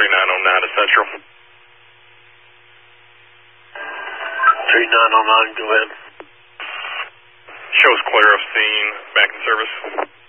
3909 to Central. 3909, go ahead. Shows clear of scene, back in service.